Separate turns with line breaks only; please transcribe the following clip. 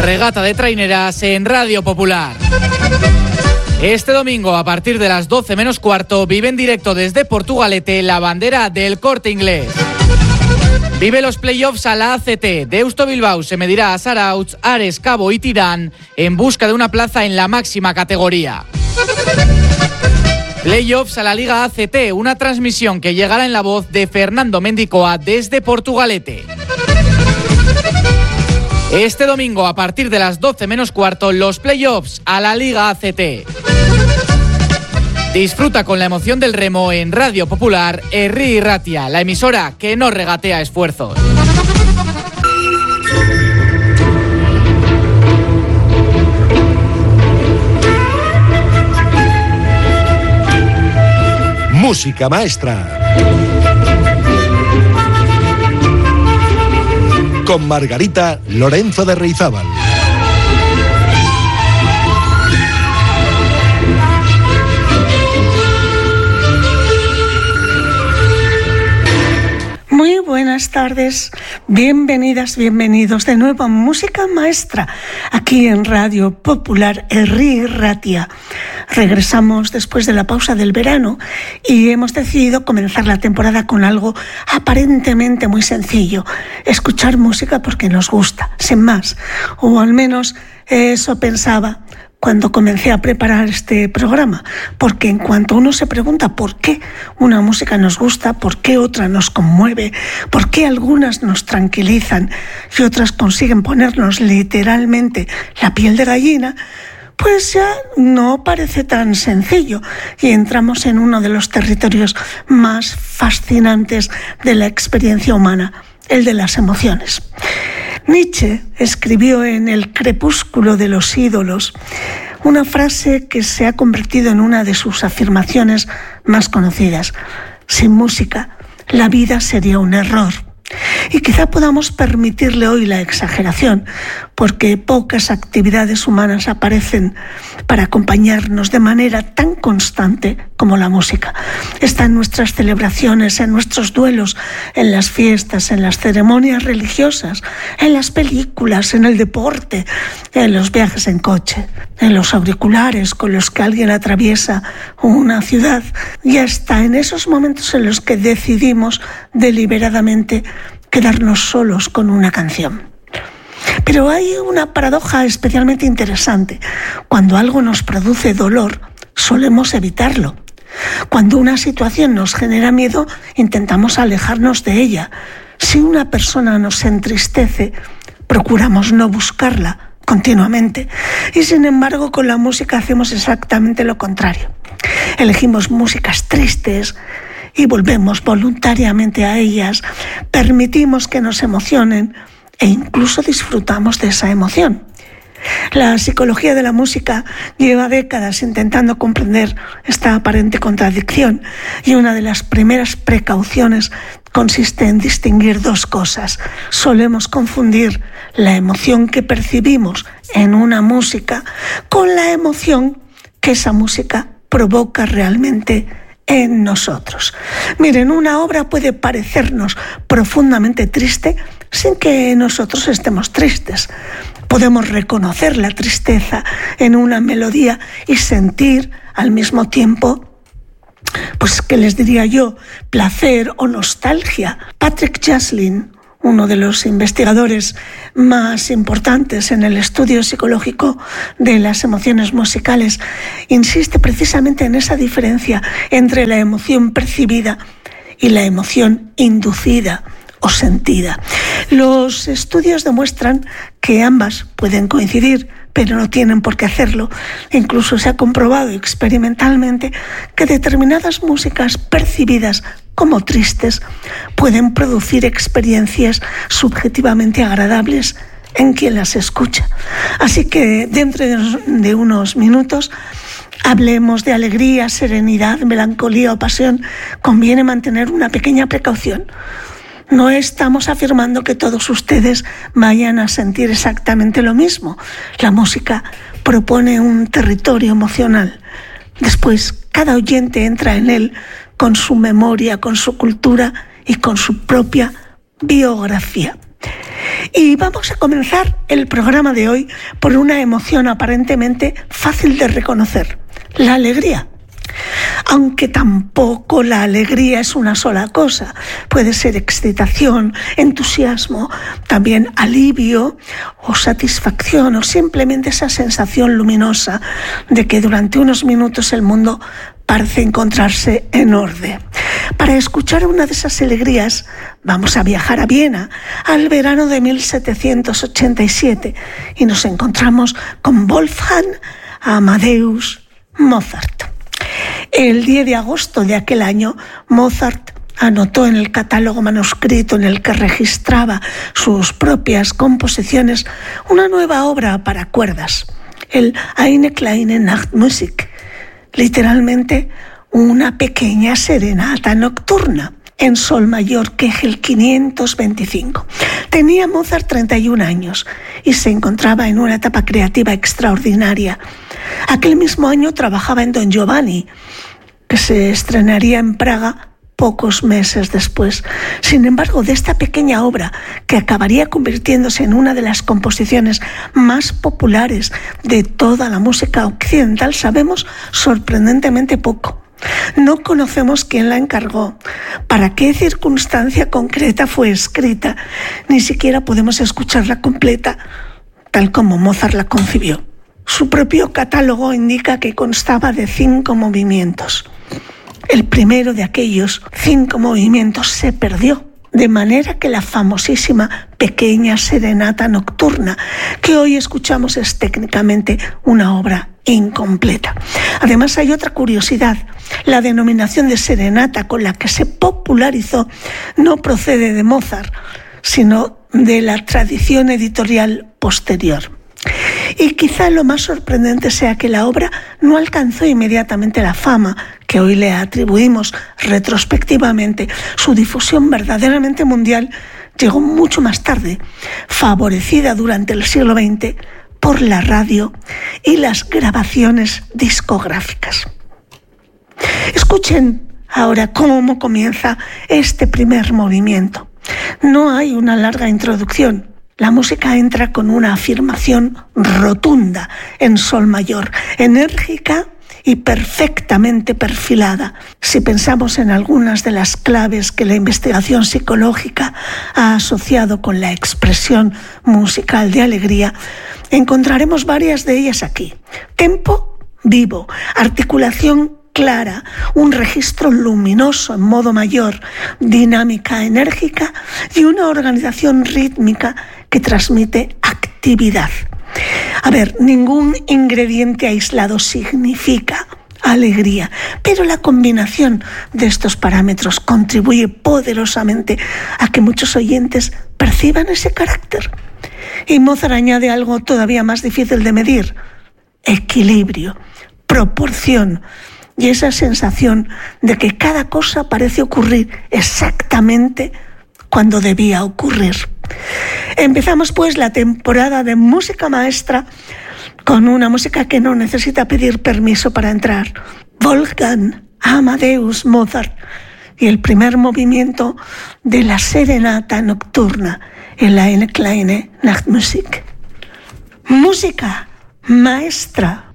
Regata de traineras en Radio Popular. Este domingo, a partir de las 12 menos cuarto, vive en directo desde Portugalete la bandera del Corte Inglés. Vive los playoffs a la ACT. Deusto Bilbao se medirá a Zarautz, Ares, Cabo y Tirán en busca de una plaza en la máxima categoría. Playoffs a la Liga ACT, una transmisión que llegará en la voz de Fernando Mendicoa desde Portugalete. Este domingo, a partir de las 12 menos cuarto, los playoffs a la Liga ACT. Disfruta con la emoción del remo en Radio Popular, Herri Ratia, la emisora que no regatea esfuerzos.
Música maestra. Con Margarita Lorenzo de Reizábal.
Muy buenas tardes, bienvenidas, bienvenidos de nuevo a Música Maestra, aquí en Radio Popular, Herri Ratia. Regresamos después de la pausa del verano y hemos decidido comenzar la temporada con algo aparentemente muy sencillo: escuchar música porque nos gusta, sin más, o al menos eso pensaba cuando comencé a preparar este programa, porque en cuanto uno se pregunta por qué una música nos gusta, por qué otra nos conmueve, por qué algunas nos tranquilizan y otras consiguen ponernos literalmente la piel de gallina, pues ya no parece tan sencillo y entramos en uno de los territorios más fascinantes de la experiencia humana, el de las emociones. Nietzsche escribió en El crepúsculo de los ídolos una frase que se ha convertido en una de sus afirmaciones más conocidas: sin música, la vida sería un error. Y quizá podamos permitirle hoy la exageración, porque pocas actividades humanas aparecen para acompañarnos de manera tan constante como la música. Está en nuestras celebraciones, en nuestros duelos, en las fiestas, en las ceremonias religiosas, en las películas, en el deporte, en los viajes en coche, en los auriculares con los que alguien atraviesa una ciudad. Ya está en esos momentos en los que decidimos deliberadamente quedarnos solos con una canción. Pero hay una paradoja especialmente interesante. Cuando algo nos produce dolor, solemos evitarlo. Cuando una situación nos genera miedo, intentamos alejarnos de ella. Si una persona nos entristece, procuramos no buscarla continuamente. Y sin embargo, con la música hacemos exactamente lo contrario. Elegimos músicas tristes y volvemos voluntariamente a ellas, permitimos que nos emocionen e incluso disfrutamos de esa emoción. La psicología de la música lleva décadas intentando comprender esta aparente contradicción y una de las primeras precauciones consiste en distinguir dos cosas. Solemos confundir la emoción que percibimos en una música con la emoción que esa música provoca realmente en nosotros. Miren, una obra puede parecernos profundamente triste sin que nosotros estemos tristes. Podemos reconocer la tristeza en una melodía y sentir al mismo tiempo, pues, ¿qué les diría yo?, placer o nostalgia. Patrick Jaslin, uno de los investigadores más importantes en el estudio psicológico de las emociones musicales, insiste precisamente en esa diferencia entre la emoción percibida y la emoción inducida o sentida. Los estudios demuestran que ambas pueden coincidir, pero no tienen por qué hacerlo. Incluso se ha comprobado experimentalmente que determinadas músicas percibidas como tristes pueden producir experiencias subjetivamente agradables en quien las escucha. Así que dentro de unos minutos hablemos de alegría, serenidad, melancolía o pasión. Conviene mantener una pequeña precaución. No estamos afirmando que todos ustedes vayan a sentir exactamente lo mismo. La música propone un territorio emocional. Después, cada oyente entra en él con su memoria, con su cultura y con su propia biografía. Y vamos a comenzar el programa de hoy por una emoción aparentemente fácil de reconocer, la alegría. Aunque tampoco la alegría es una sola cosa, puede ser excitación, entusiasmo, también alivio o satisfacción, o simplemente esa sensación luminosa de que durante unos minutos el mundo parece encontrarse en orden. Para escuchar una de esas alegrías vamos a viajar a Viena al verano de 1787 y nos encontramos con Wolfgang Amadeus Mozart. El 10 de agosto de aquel año, Mozart anotó en el catálogo manuscrito en el que registraba sus propias composiciones una nueva obra para cuerdas, el Eine kleine Nachtmusik, literalmente una pequeña serenata nocturna en sol mayor, Kegel 525. Tenía Mozart 31 años y se encontraba en una etapa creativa extraordinaria. Aquel mismo año trabajaba en Don Giovanni, que se estrenaría en Praga pocos meses después. Sin embargo, de esta pequeña obra, que acabaría convirtiéndose en una de las composiciones más populares de toda la música occidental, sabemos sorprendentemente poco. No conocemos quién la encargó, para qué circunstancia concreta fue escrita, ni siquiera podemos escucharla completa, tal como Mozart la concibió. Su propio catálogo indica que constaba de 5 movimientos. El primero de aquellos 5 movimientos se perdió, de manera que la famosísima pequeña serenata nocturna que hoy escuchamos es técnicamente una obra incompleta. Además, hay otra curiosidad. La denominación de serenata con la que se popularizó no procede de Mozart, sino de la tradición editorial posterior. Y quizá lo más sorprendente sea que la obra no alcanzó inmediatamente la fama que hoy le atribuimos retrospectivamente. Su difusión verdaderamente mundial llegó mucho más tarde, favorecida durante el siglo XX por la radio y las grabaciones discográficas. Escuchen ahora cómo comienza este primer movimiento. No hay una larga introducción. La música entra con una afirmación rotunda en sol mayor, enérgica y perfectamente perfilada. Si pensamos en algunas de las claves que la investigación psicológica ha asociado con la expresión musical de alegría, encontraremos varias de ellas aquí. Tempo vivo, articulación clara, un registro luminoso en modo mayor, dinámica enérgica y una organización rítmica que transmite actividad. A ver, ningún ingrediente aislado significa alegría, pero la combinación de estos parámetros contribuye poderosamente a que muchos oyentes perciban ese carácter. Y Mozart añade algo todavía más difícil de medir: equilibrio, proporción, y esa sensación de que cada cosa parece ocurrir exactamente cuando debía ocurrir. Empezamos pues la temporada de música maestra con una música que no necesita pedir permiso para entrar. Wolfgang Amadeus Mozart y el primer movimiento de la serenata nocturna, el Eine kleine Nachtmusik. Música maestra.